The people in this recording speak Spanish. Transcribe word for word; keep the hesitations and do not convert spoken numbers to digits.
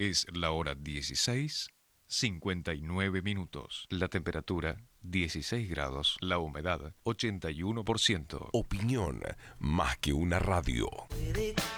Es la hora dieciséis, cincuenta y nueve minutos. La temperatura dieciséis grados. La humedad ochenta y uno por ciento. Opinión más que una radio.